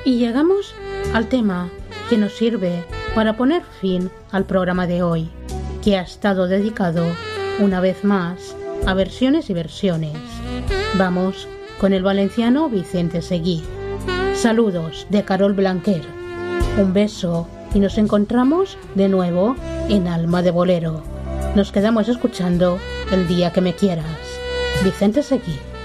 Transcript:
Y llegamos al tema que nos sirve para poner fin al programa de hoy, que ha estado dedicado, una vez más, a versiones y versiones. Vamos con el valenciano Vicente Seguí. Saludos de Carol Blanquer. Un beso y nos encontramos de nuevo en Alma de Bolero. Nos quedamos escuchando El día que me quieras. Vicente Seguí.